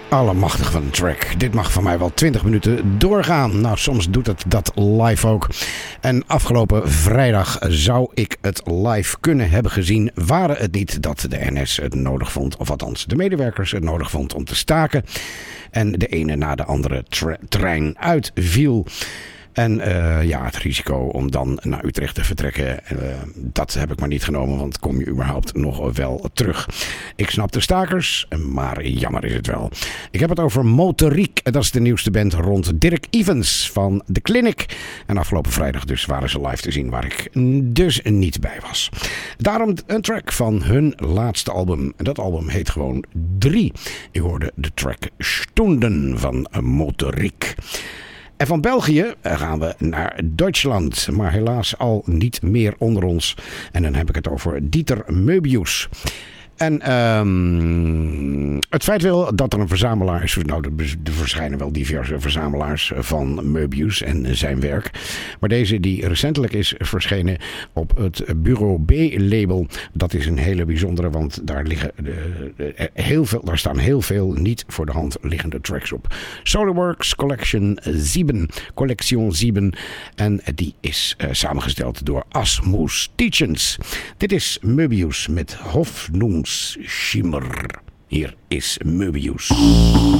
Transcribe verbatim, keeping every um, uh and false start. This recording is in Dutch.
Allemachtig van een track. Dit mag van mij wel twintig minuten doorgaan. Nou, soms doet het dat live ook. En afgelopen vrijdag zou ik het live kunnen hebben gezien. Waren het niet dat de N S het nodig vond, of althans de medewerkers het nodig vond om te staken. En de ene na de andere tra- trein uitviel. En uh, ja, het risico om dan naar Utrecht te vertrekken, uh, dat heb ik maar niet genomen, want kom je überhaupt nog wel terug. Ik snap de stakers, maar jammer is het wel. Ik heb het over Motoriek, dat is de nieuwste band rond Dirk Evans van The Clinic. En afgelopen vrijdag dus waren ze live te zien, waar ik dus niet bij was. Daarom een track van hun laatste album. En dat album heet gewoon drie. Je hoorde de track Stunden van Motoriek. En van België gaan we naar Duitsland, maar helaas al niet meer onder ons. En dan heb ik het over Dieter Möbius. En um, het feit wel dat er een verzamelaar is. Nou, er verschijnen wel diverse verzamelaars van Möbius en zijn werk. Maar deze die recentelijk is verschenen op het Bureau B-label. Dat is een hele bijzondere, want daar, liggen, uh, heel veel, daar staan heel veel niet voor de hand liggende tracks op. Solarworks Collection zeven. Collection zeven. En die is uh, samengesteld door Asmus Tietjens. Dit is Möbius met Hoffnungs Schimmer. Hier is Möbius.